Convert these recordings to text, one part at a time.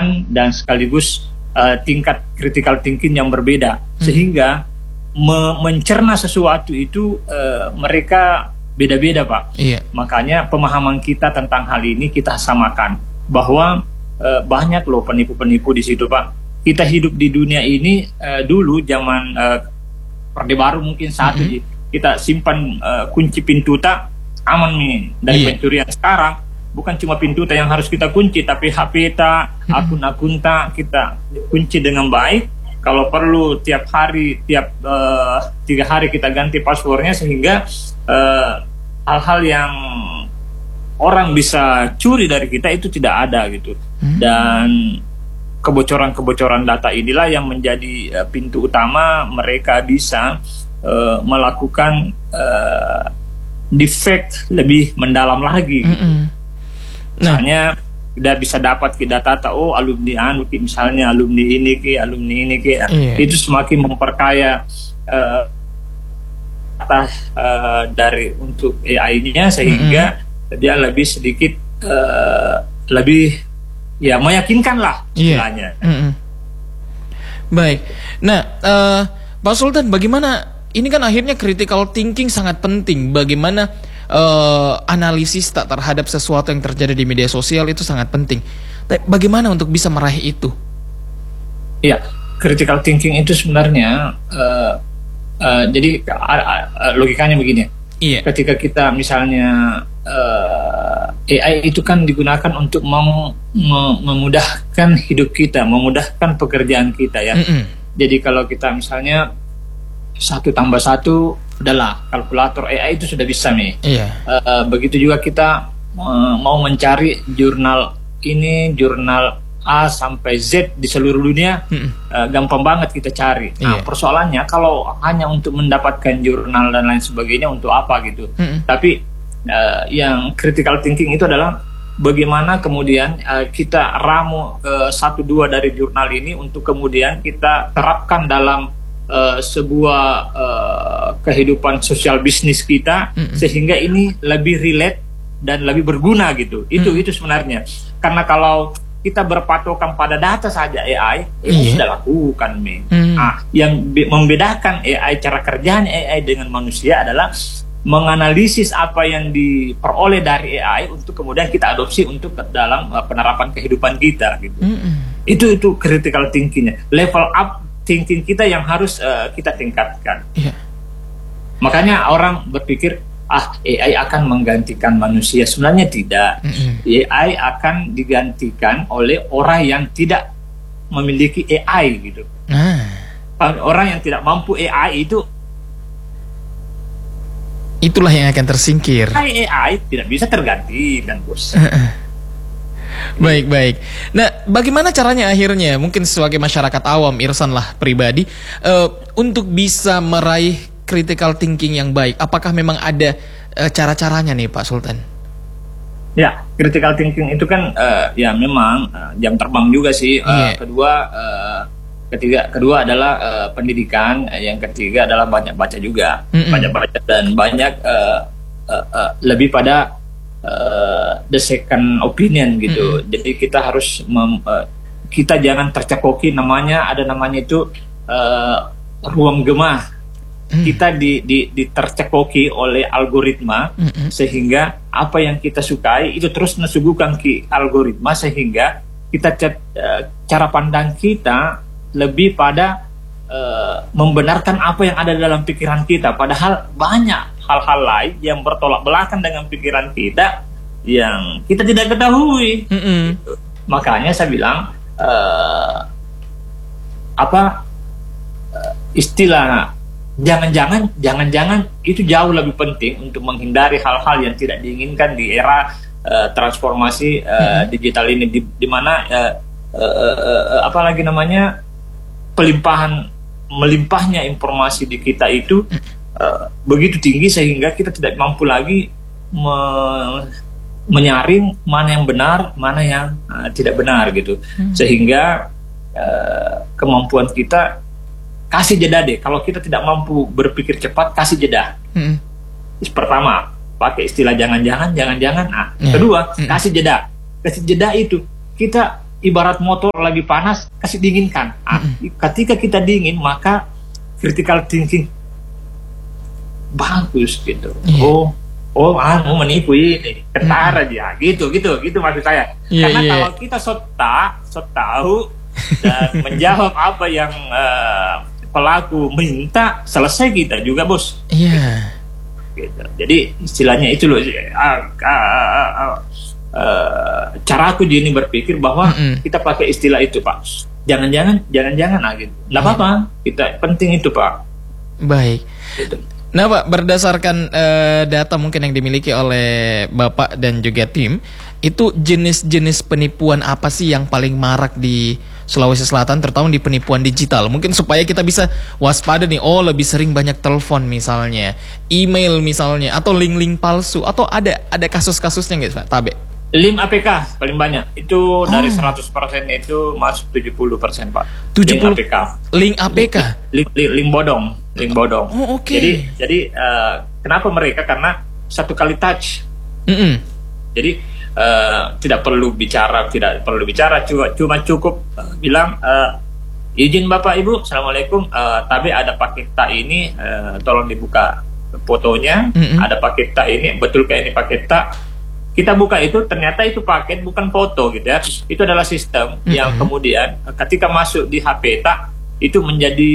dan sekaligus tingkat critical thinking yang berbeda, sehingga mencerna sesuatu itu mereka beda-beda, Pak. Iya. Makanya pemahaman kita tentang hal ini kita samakan, bahwa banyak loh penipu-penipu di situ, Pak. Kita hidup di dunia ini dulu zaman Orde Baru mungkin kita simpan kunci pintu tak aman nih dari pencurian. Sekarang bukan cuma pintu yang harus kita kunci, tapi HP tak, akun-akun tak kita kunci dengan baik. Kalau perlu tiap hari, tiap 3 hari kita ganti passwordnya, sehingga hal-hal yang orang bisa curi dari kita itu tidak ada gitu. Dan kebocoran-kebocoran data inilah yang menjadi pintu utama mereka bisa melakukan defect lebih mendalam lagi. Misalnya udah bisa dapat data alumni misalnya alumni ini itu semakin memperkaya dari untuk AI-nya, sehingga dia lebih sedikit lebih ya meyakinkan lah istilahnya. Baik. Nah, Pak Sultan, bagaimana ini kan akhirnya critical thinking sangat penting. Bagaimana analisis tak terhadap sesuatu yang terjadi di media sosial itu sangat penting. Tapi bagaimana untuk bisa meraih itu? Iya, critical thinking itu sebenarnya jadi logikanya begini. Iya. Ketika kita misalnya AI itu kan digunakan untuk memudahkan hidup kita, memudahkan pekerjaan kita ya. Jadi kalau kita misalnya 1 + 1 adalah kalkulator, AI itu sudah bisa nih. Begitu juga kita mau mencari jurnal ini, jurnal A sampai Z di seluruh dunia, gampang banget kita cari. Nah, persoalannya kalau hanya untuk mendapatkan jurnal dan lain sebagainya, untuk apa gitu. Tapi yang critical thinking itu adalah bagaimana kemudian kita ramu 1-2 dari jurnal ini untuk kemudian kita terapkan dalam sebuah kehidupan sosial bisnis kita, sehingga ini lebih relate dan lebih berguna gitu. Itu sebenarnya. Karena kalau kita berpatokan pada data saja AI itu sudah lakukan, yang membedakan AI, cara kerjaan AI dengan manusia adalah menganalisis apa yang diperoleh dari AI untuk kemudian kita adopsi untuk dalam penerapan kehidupan kita gitu. Itu critical thinkingnya, level up thinking kita yang harus kita tingkatkan. Makanya orang berpikir AI akan menggantikan manusia. Sebenarnya tidak. AI akan digantikan oleh orang yang tidak memiliki AI gitu. Orang yang tidak mampu AI itulah yang akan tersingkir. AI tidak bisa tergantikan, bos. Baik. Nah, bagaimana caranya akhirnya, mungkin sebagai masyarakat awam, Irsan lah pribadi, untuk bisa meraih critical thinking yang baik? Apakah memang ada cara-caranya nih, Pak Sultan? Ya, critical thinking itu kan ya memang jam terbang juga sih. Kedua adalah pendidikan, yang ketiga adalah banyak baca juga, banyak baca dan banyak lebih pada the second opinion gitu. Jadi kita harus kita jangan tercekoki namanya itu ruang gemah. Kita ditercekoki oleh algoritma, sehingga apa yang kita sukai itu terus disuguhkan ke algoritma, sehingga kita cara pandang kita lebih pada membenarkan apa yang ada dalam pikiran kita, padahal banyak hal-hal lain yang bertolak belakang dengan pikiran kita yang kita tidak ketahui. Makanya saya bilang istilah jangan-jangan itu jauh lebih penting untuk menghindari hal-hal yang tidak diinginkan di era transformasi digital ini, di mana melimpahnya informasi di kita itu begitu tinggi, sehingga kita tidak mampu lagi menyaring mana yang benar, mana yang tidak benar gitu. Sehingga kemampuan kita, kasih jeda deh. Kalau kita tidak mampu berpikir cepat, kasih jeda. Pertama, pakai istilah jangan-jangan. Kedua, kasih jeda. Kasih jeda itu kita ibarat motor lagi panas, kasih dinginkan. Ketika kita dingin, maka critical thinking bagus gitu. Mau menipu ini, ketar aja, gitu maksud saya. Karena kalau kita so tahu dan menjawab apa yang pelaku minta, selesai kita juga, bos. Gitu. Jadi istilahnya itu loh. Cara aku di ini berpikir bahwa kita pakai istilah itu, Pak. Jangan-jangan gitu. Nggak apa-apa. Kita penting itu, Pak. Baik. Gitu. Nah, Pak, berdasarkan data mungkin yang dimiliki oleh Bapak dan juga tim, itu jenis-jenis penipuan apa sih yang paling marak di Sulawesi Selatan, terutama di penipuan digital? Mungkin supaya kita bisa waspada nih, lebih sering banyak telepon misalnya, email misalnya, atau link-link palsu, atau ada kasus-kasusnya nggak, Pak Tabe? Link APK paling banyak. Itu dari 100% itu masuk 70%, Pak. 70 link APK. Link APK. Link bodong. Oh, oke. Jadi kenapa mereka? Karena satu kali touch. Jadi tidak perlu bicara, cuma cukup bilang izin Bapak Ibu, Assalamualaikum, tapi ada paket tak ini, tolong dibuka fotonya. Ada paket tak ini, betul kayak ini paket tak. Kita buka itu, ternyata itu paket bukan foto gitu ya. Itu adalah sistem yang kemudian ketika masuk di HP tak, itu menjadi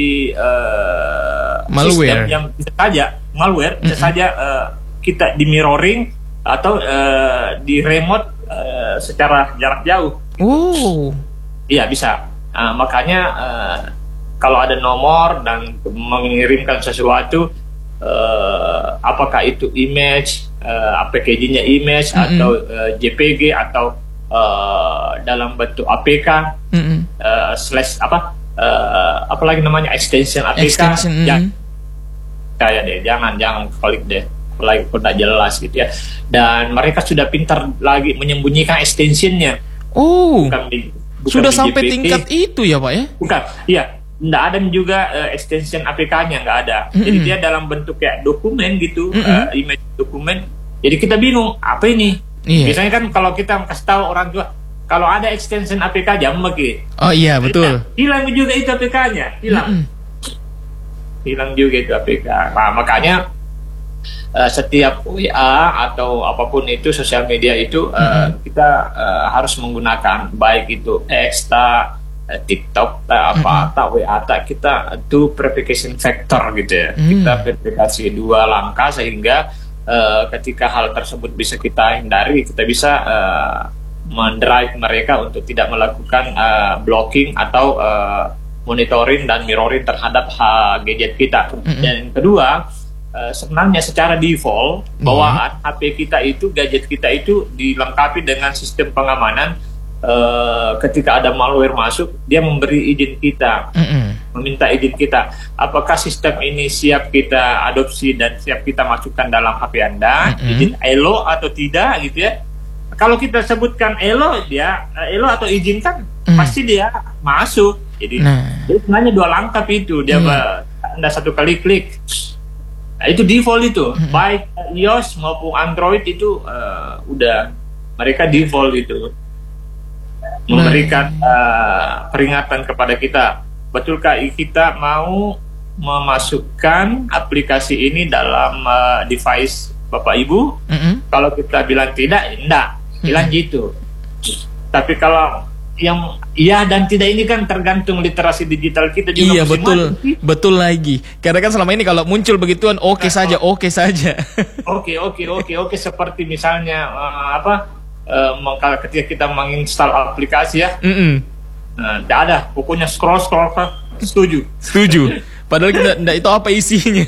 malware. Sistem yang bisa saja malware, bisa saja kita di mirroring atau di remote secara jarak jauh. Iya, bisa. Makanya kalau ada nomor dan mengirimkan sesuatu, apakah itu image, packagingnya image atau JPG atau dalam bentuk APK slash apa lagi namanya, extension APK, jangan klik deh, apalagi kalau tidak jelas gitu ya. Dan mereka sudah pintar lagi menyembunyikan extensionnya. Bukan sudah sampai JPG. Tingkat itu ya, Pak ya? Bukan, iya. Nggak ada juga extension APK-nya, nggak ada. Jadi dia dalam bentuk kayak dokumen gitu, image dokumen. Jadi kita bingung, apa ini? Biasanya kan kalau kita kasih tahu orang tua, kalau ada extension APK jangan pakai. Oh iya, betul. Hilang juga itu APK-nya, hilang juga itu APK. Nah, makanya setiap WA atau apapun itu sosial media itu kita harus menggunakan, baik itu X, TikTok, WA, kita do verification factor gitu ya. Kita verifikasi 2 langkah sehingga ketika hal tersebut bisa kita hindari, kita bisa mendrive mereka untuk tidak melakukan blocking atau monitoring dan mirroring terhadap gadget kita. Dan yang kedua, sebenarnya secara default bawaan HP kita itu, gadget kita itu dilengkapi dengan sistem pengamanan. Ketika ada malware masuk, dia memberi izin kita, meminta izin kita, apakah sistem ini siap kita adopsi dan siap kita masukkan dalam HP Anda, izin ELO atau tidak gitu ya. Kalau kita sebutkan ELO, dia ELO atau izinkan, pasti dia masuk. Jadi sebenarnya 2 langkah itu, dia Anda 1 kali klik. Nah, itu default itu, baik iOS maupun Android itu udah mereka default itu. Memberikan peringatan kepada kita, betulkah kita mau memasukkan aplikasi ini dalam device Bapak Ibu? Kalau kita bilang tidak, enggak, bilang gitu. Tapi kalau yang iya dan tidak ini kan tergantung literasi digital kita juga. Iya, betul lagi. Karena kan selama ini kalau muncul begituan oke saja. Oke, seperti misalnya ketika kita menginstal aplikasi ya, tidak ada, pokoknya scroll setuju. Padahal kita tidak itu apa isinya.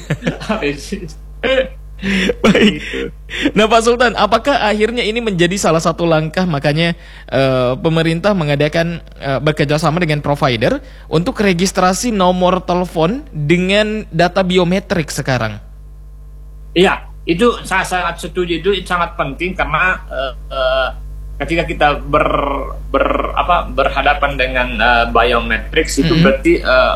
Baik. Nah, Pak Sultan, apakah akhirnya ini menjadi salah satu langkah makanya pemerintah mengadakan bekerjasama dengan provider untuk registrasi nomor telepon dengan data biometrik sekarang? Iya. Itu saya sangat setuju, itu sangat penting karena ketika kita berhadapan dengan biometrics itu berarti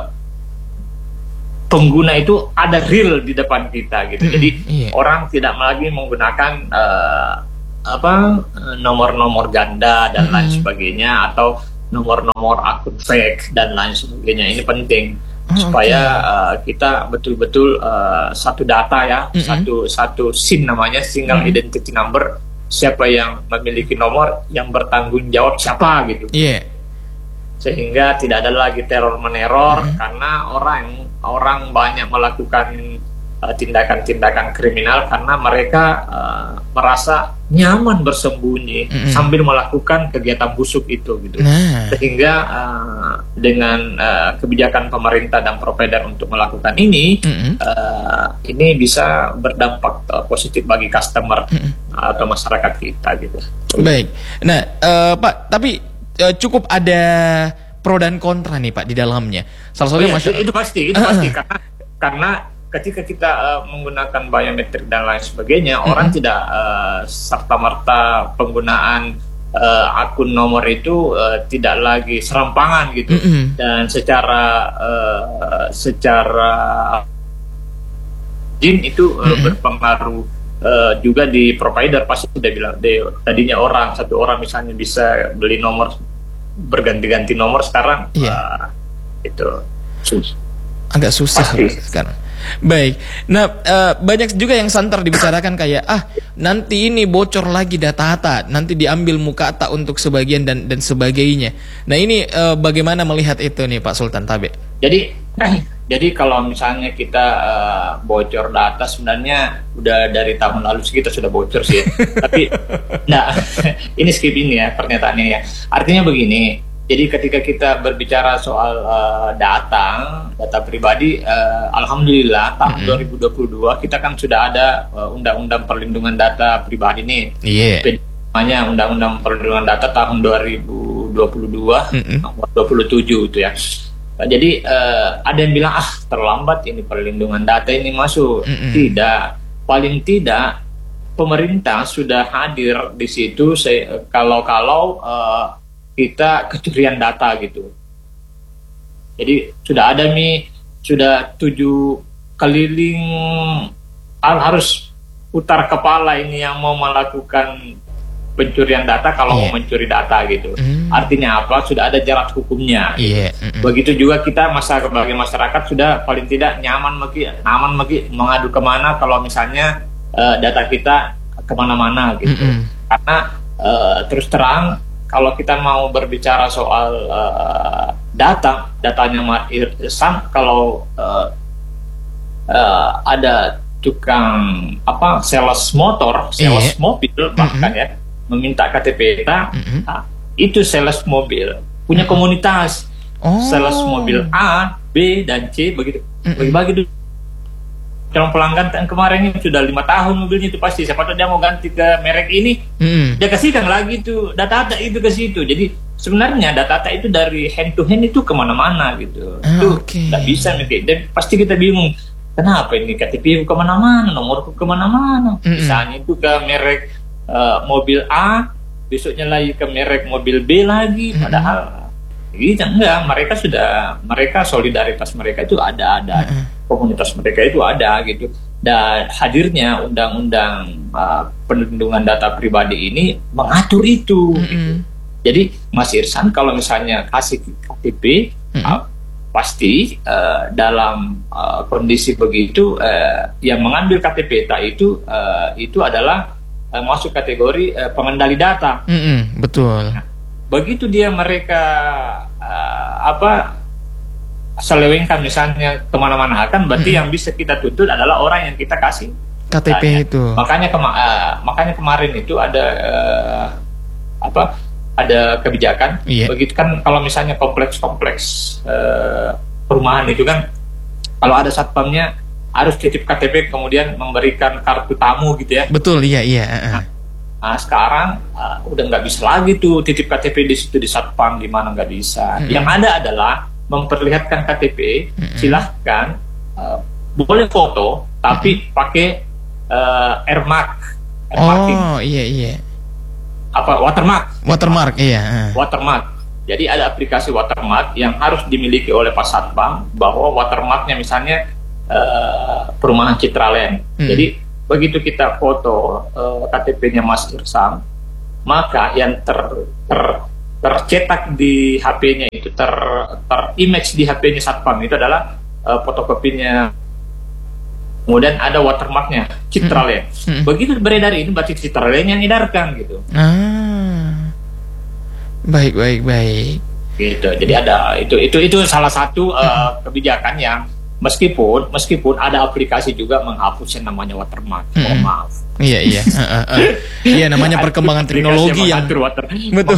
pengguna itu ada real di depan kita gitu. Jadi orang tidak lagi menggunakan nomor-nomor ganda dan lain sebagainya, atau nomor-nomor akun fake dan lain sebagainya. Ini penting supaya kita betul-betul satu data ya, satu SIN namanya, single identity number, siapa yang memiliki nomor, yang bertanggung jawab siapa gitu. Sehingga tidak ada lagi teror meneror, karena orang banyak melakukan tindakan-tindakan kriminal karena mereka merasa nyaman bersembunyi sambil melakukan kegiatan busuk itu gitu. Sehingga dengan kebijakan pemerintah dan provider untuk melakukan ini bisa berdampak positif bagi customer atau masyarakat kita gitu. Baik. Nah, Pak, tapi cukup ada pro dan kontra nih Pak di dalamnya. Salah satunya itu pasti karena ketika kita menggunakan biometrik dan lain sebagainya, orang tidak serta-merta penggunaan akun nomor itu tidak lagi serampangan gitu, dan secara itu berpengaruh juga di provider. Pasti sudah bilang tadinya satu orang misalnya bisa beli nomor berganti-ganti nomor, sekarang itu agak susah sekarang. Baik, nah banyak juga yang santer dibicarakan kayak nanti ini bocor lagi data, nanti diambil muka tak untuk sebagian dan sebagainya. Nah ini bagaimana melihat itu nih Pak Sultan Tabe? Jadi kalau misalnya kita bocor data, sebenarnya udah dari tahun lalu kita sudah bocor sih ya. Tapi ini skip ini ya pernyataannya ya. Artinya begini. Jadi ketika kita berbicara soal data pribadi, alhamdulillah tahun 2022 kita kan sudah ada Undang-Undang Perlindungan Data Pribadi nih. Namanya Undang-Undang Perlindungan Data tahun 2022 nomor 27 itu ya. Jadi ada yang bilang terlambat ini perlindungan data ini masuk. Tidak, paling tidak pemerintah sudah hadir di situ kalau kita kecurian data gitu. Jadi sudah ada sudah 7 keliling, harus putar kepala ini yang mau melakukan pencurian data kalau mau mencuri data gitu. Artinya apa? Sudah ada jerat hukumnya. Begitu juga kita sebagai masyarakat sudah paling tidak nyaman mengadu kemana kalau misalnya data kita kemana-mana gitu. Karena terus terang, kalau kita mau berbicara soal datanya Mas Irsan, kalau ada tukang sales mobil bahkan ya meminta KTP kita, itu sales mobil punya komunitas, sales mobil A, B dan C begitu, bagi-bagi dulu. Calon pelanggan kemarin ini sudah 5 tahun mobilnya itu, pasti siapa tahu dia mau ganti ke merek ini, dia kasihkan lagi tuh data itu ke situ. Jadi sebenarnya data itu dari hand to hand itu kemana-mana gitu. Itu nggak bisa nih. Dan pasti kita bingung, kenapa ini KTP kemana-mana, nomorku kemana-mana. Misalnya itu ke merek mobil A, besoknya lagi ke merek mobil B lagi, padahal gitu enggak. Mereka solidaritas mereka itu ada. Komunitas mereka itu ada gitu. Dan hadirnya undang-undang perlindungan data pribadi ini mengatur itu gitu. Jadi Mas Irsan kalau misalnya kasih KTP, pasti dalam kondisi begitu yang mengambil KTP itu adalah masuk kategori pengendali data. Betul. Nah, begitu mereka selewengkan misalnya kemana-mana, kan berarti yang bisa kita tuntut adalah orang yang kita kasih KTP itu. Makanya kemarin itu ada ada kebijakan. Begitu kan, kalau misalnya kompleks perumahan itu kan, kalau ada satpamnya harus titip KTP kemudian memberikan kartu tamu gitu ya. Betul, iya. Nah, sekarang udah nggak bisa lagi tuh titip KTP di situ di satpam, gimana nggak bisa. Yang ada adalah memperlihatkan KTP, silahkan boleh foto tapi pakai airmark. Iya. Watermark. Watermark. Jadi ada aplikasi watermark yang harus dimiliki oleh Pak Satpam, bahwa watermarknya misalnya perumahan Citraland. Jadi begitu kita foto KTP-nya Mas Irsam, maka yang tercetak di HP-nya itu, image di HP-nya Satpam itu adalah fotokopinya. Kemudian ada watermarknya, Citralen. Begitu beredar ini berarti Citralen yang edarkan gitu. Baik. Gitu. Jadi ada itu salah satu kebijakan yang meskipun ada aplikasi juga menghapus yang namanya watermark. Maaf. Iya. Iya, namanya perkembangan teknologi yang betul.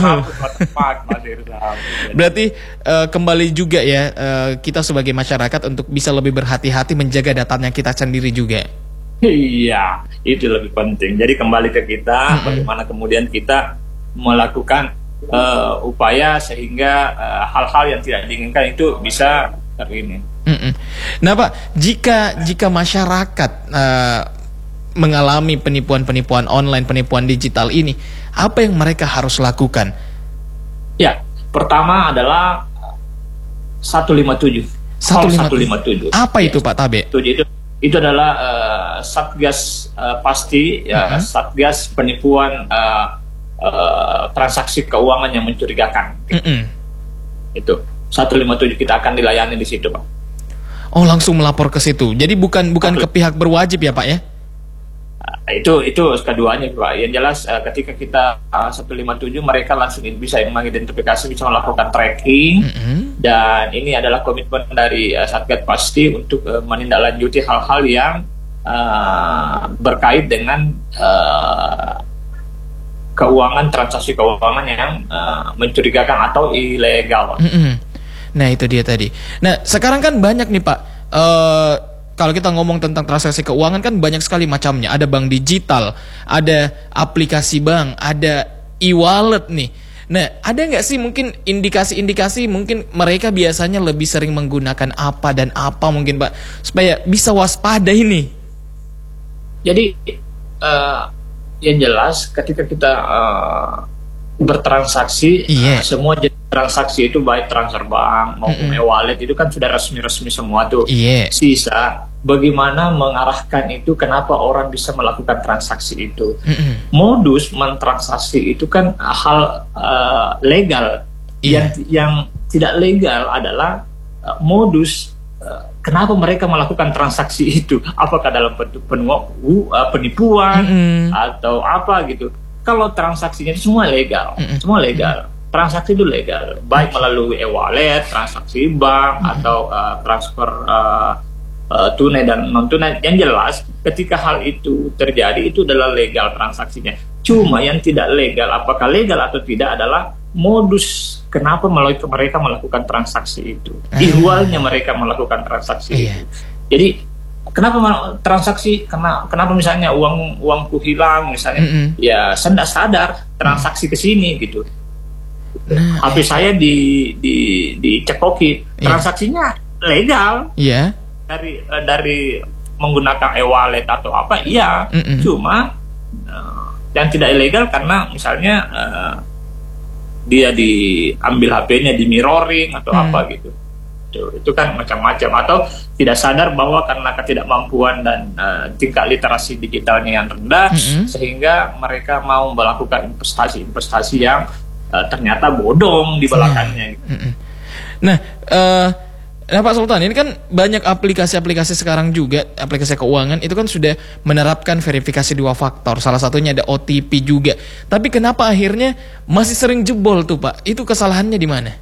Berarti kembali juga ya kita sebagai masyarakat untuk bisa lebih berhati-hati menjaga datanya kita sendiri juga. Iya, itu lebih penting. Jadi kembali ke kita, bagaimana kemudian kita melakukan upaya sehingga hal-hal yang tidak diinginkan itu bisa terini. Nah Pak, jika masyarakat mengalami penipuan online, penipuan digital ini, apa yang mereka harus lakukan? Ya, pertama adalah 157. 157. Apa itu Pak Tabe? Itu adalah Satgas pasti ya, Satgas penipuan transaksi keuangan yang mencurigakan. Itu 157 kita akan dilayani di situ, Pak. Oh, langsung melapor ke situ. Jadi bukan ke pihak berwajib ya, Pak ya? Itu keduanya, Pak. Yang jelas ketika kita 157 mereka langsung bisa mengidentifikasi, bisa melakukan tracking, dan ini adalah komitmen dari Satgas pasti untuk menindaklanjuti hal-hal yang berkait dengan keuangan, transaksi keuangan yang mencurigakan atau ilegal. Nah itu dia tadi. Nah sekarang kan banyak nih Pak, kalau kita ngomong tentang transaksi keuangan kan banyak sekali macamnya. Ada bank digital, ada aplikasi bank, ada e-wallet nih. Nah ada nggak sih mungkin indikasi-indikasi mungkin mereka biasanya lebih sering menggunakan apa dan apa mungkin Pak, supaya bisa waspada ini? Jadi yang jelas ketika kita bertransaksi, semua jenis transaksi itu baik transfer bank maupun e-wallet itu kan sudah resmi-resmi semua tuh. Sisa bagaimana mengarahkan itu, kenapa orang bisa melakukan transaksi itu. Modus mentransaksi itu kan hal legal. Yang tidak legal adalah modus kenapa mereka melakukan transaksi itu, apakah dalam bentuk penipuan atau apa gitu. Kalau transaksinya itu semua legal, semua legal. Transaksi itu legal, baik melalui e-wallet, transaksi bank atau transfer tunai dan non tunai. Yang jelas, ketika hal itu terjadi itu adalah legal transaksinya. Cuma yang tidak legal, apakah legal atau tidak adalah modus kenapa mereka melakukan transaksi itu, ihwalnya mereka melakukan transaksi itu. Jadi kenapa transaksi? Kenapa misalnya uangku hilang misalnya? Ya saya tidak sadar transaksi ke sini gitu. HP saya dicekoki, transaksinya legal. Dari menggunakan e-wallet atau apa? Cuma yang tidak ilegal karena misalnya dia diambil HP-nya, di mirroring atau apa gitu. Itu kan macam-macam, atau tidak sadar bahwa karena ketidakmampuan dan tingkat literasi digitalnya yang rendah sehingga mereka mau melakukan investasi yang ternyata bodong di belakangnya. Nah Pak Sultan, ini kan banyak aplikasi-aplikasi sekarang juga, aplikasi keuangan itu kan sudah menerapkan verifikasi 2 faktor. Salah satunya ada OTP juga. Tapi kenapa akhirnya masih sering jebol tuh Pak? Itu kesalahannya di mana?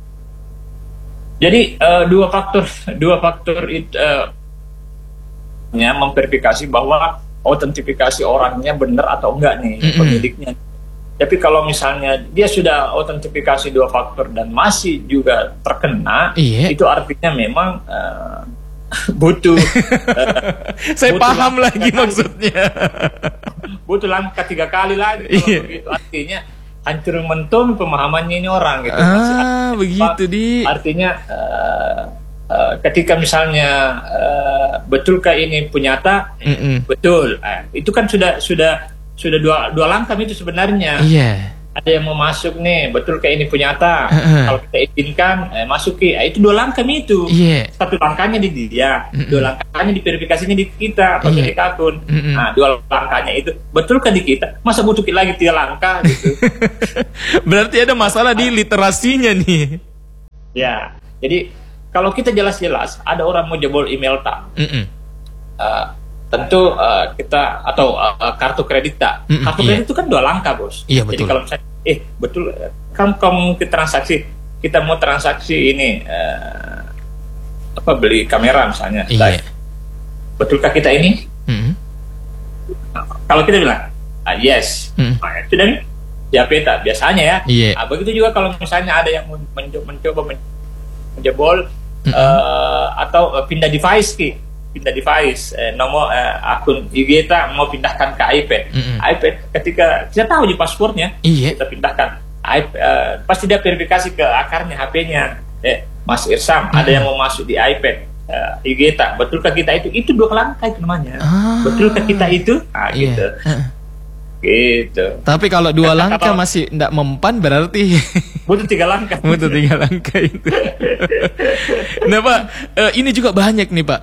Jadi dua faktor itu memverifikasi bahwa autentifikasi orangnya benar atau enggak nih, pemiliknya. Tapi kalau misalnya dia sudah autentifikasi 2 faktor dan masih juga terkena, itu artinya memang butuh. Saya paham lagi maksudnya. Butuh langkah 3 kali lagi. Begitu artinya hancur mentum pemahamannya ini orang gitu. Begitu di. Artinya ketika misalnya betulkah ini punyata? Betul. Itu kan sudah dua langkah itu sebenarnya. ada yang mau masuk nih, betul kayak ini punya Ata. Kalau kita izinkan, masuki. Itu 2 langkah nih itu. Satu langkahnya di dia, 2 langkahnya di verifikasinya di kita atau milik akun. Nah, 2 langkahnya itu betulkah di kita? Masa butuh lagi 3 langkah gitu? Berarti ada masalah di literasinya nih. Ya, jadi kalau kita jelas-jelas ada orang mau jebol email tak. Tentu kita atau kartu kredit tak. Kartu kredit itu kan 2 langkah, Bos. Iya, betul. Jadi kalau misalnya betul kamu transaksi, kita mau transaksi ini beli kamera misalnya. Betulkah kita ini? Kalau kita bilang yes. Itu dan ya peta biasanya ya. Begitu juga kalau misalnya ada yang mencoba menjebol atau pindah device nomor akun IG kita mau pindahkan ke iPad. iPad ketika kita tahu di passwordnya, kita pindahkan pasti dia verifikasi ke akarnya HP-nya. Mas Irsam, ada yang mau masuk di iPad IG kita, betulkah kita itu 2 langkah itu namanya. Betulkah kita itu? Gitu. Gitu. Tapi kalau 2 langkah masih tidak mempan berarti butuh 3 langkah. Butuh 3 langkah itu. Nah Pak, ini juga banyak nih Pak.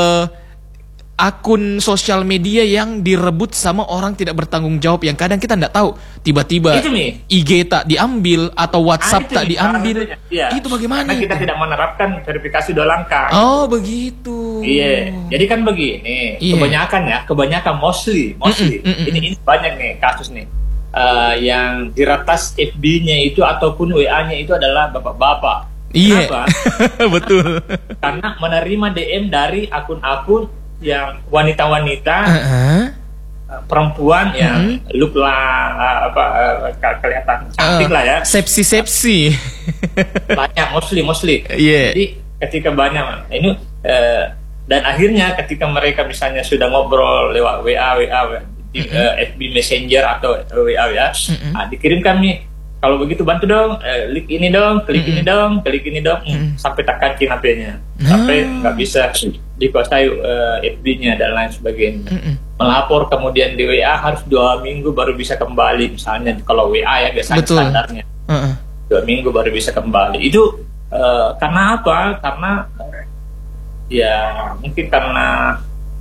Akun sosial media yang direbut sama orang tidak bertanggung jawab, yang kadang kita tidak tahu, tiba-tiba IG tak diambil atau WhatsApp tak diambil. Itu bagaimana? Karena kita tidak menerapkan verifikasi 2 langkah. Oh begitu. Jadi kan begini, kebanyakan mostly. Ini banyak nih kasus nih yang diretas FB-nya itu ataupun WA-nya itu adalah bapak-bapak. Kenapa? Betul. Karena menerima DM dari akun-akun yang wanita-wanita, perempuan yang look lah kelihatan cantik lah ya. Sepsi. Banyak mostly. Jadi ketika banyak ini dan akhirnya ketika mereka misalnya sudah ngobrol lewat WA di FB Messenger atau WA ya, dikirimkan nih. Kalau begitu bantu dong, klik ini dong, sampai tak kancing HP-nya, sampai nggak bisa dikuasai FB-nya dan lain sebagainya. Melapor kemudian di WA harus 2 minggu baru bisa kembali, misalnya kalau WA ya biasanya standarnya 2 minggu baru bisa kembali. Itu karena apa? Karena ya mungkin karena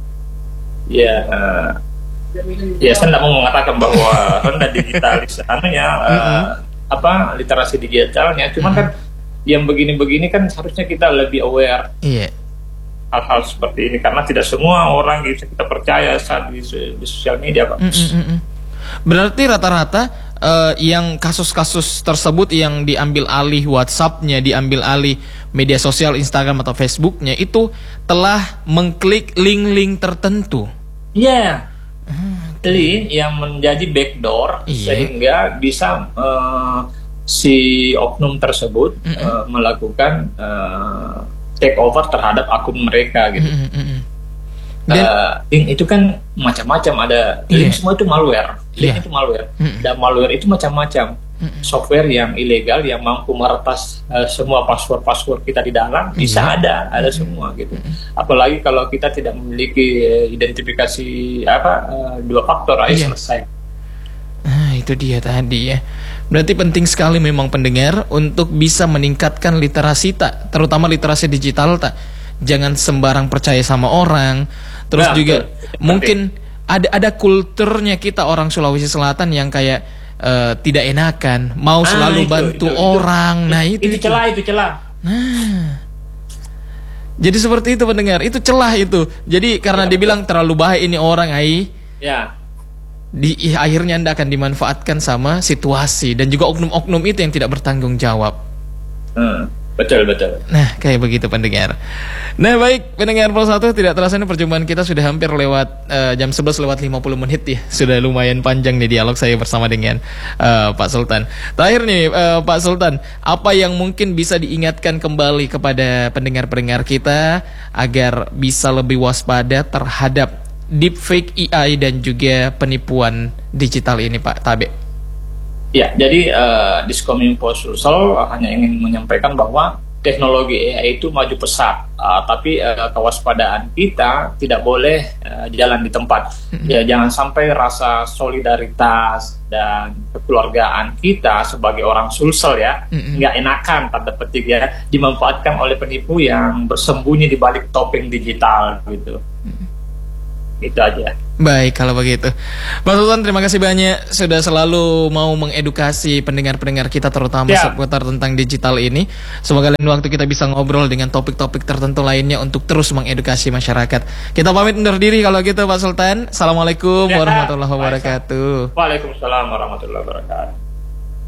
saya tidak mau mengatakan bahwa rendah digitalis literasi digitalnya, cuman kan yang begini-begini kan harusnya kita lebih aware hal-hal seperti ini, karena tidak semua orang bisa kita percaya saat di sosial media, Pak. Berarti rata-rata yang kasus-kasus tersebut yang diambil alih WhatsApp-nya, diambil alih media sosial Instagram atau Facebook-nya itu telah mengklik link-link tertentu. Jadi yang menjadi backdoor sehingga bisa si oknum tersebut melakukan take over terhadap akun mereka gitu. Link itu kan macam-macam, ada link semua itu malware. Link itu malware. Dan malware itu macam-macam. Software yang ilegal yang mampu meretas semua password kita di dalam bisa ada semua gitu. Apalagi kalau kita tidak memiliki identifikasi 2 faktor selesai. Itu dia tadi ya. Berarti penting sekali memang pendengar untuk bisa meningkatkan literasi terutama literasi digital Jangan sembarang percaya sama orang. Terus juga mungkin ada kulturnya kita orang Sulawesi Selatan yang kayak tidak enakan, mau selalu bantu orang. Itu celah. Jadi seperti itu pendengar, itu celah itu. Jadi karena dibilang terlalu baik ini orang, akhirnya Anda akan dimanfaatkan sama situasi dan juga oknum-oknum itu yang tidak bertanggung jawab. Betul. Nah, kayak begitu pendengar. Nah, baik pendengar Pulsa 1, tidak terasa ini perjumpaan kita sudah hampir lewat jam 11 lewat 50 menit ya. Sudah lumayan panjang nih dialog saya bersama dengan Pak Sultan. Terakhir nih Pak Sultan, apa yang mungkin bisa diingatkan kembali kepada pendengar-pendengar kita agar bisa lebih waspada terhadap deepfake AI dan juga penipuan digital ini Pak Tabe? Ya, jadi Diskominfo Sulsel hanya ingin menyampaikan bahwa teknologi AI itu maju pesat, tapi kewaspadaan kita tidak boleh jalan di tempat. Ya, jangan sampai rasa solidaritas dan kekeluargaan kita sebagai orang Sulsel ya, nggak enakan tanda petik ya, dimanfaatkan oleh penipu yang bersembunyi di balik topeng digital gitu. Itu aja. Baik kalau begitu, Pak Sultan, terima kasih banyak sudah selalu mau mengedukasi pendengar-pendengar kita terutama seputar tentang digital ini. Semoga lain waktu kita bisa ngobrol dengan topik-topik tertentu lainnya untuk terus mengedukasi masyarakat. Kita pamit undur diri kalau gitu Pak Sultan. Assalamualaikum warahmatullahi wabarakatuh. Waalaikumsalam warahmatullahi wabarakatuh.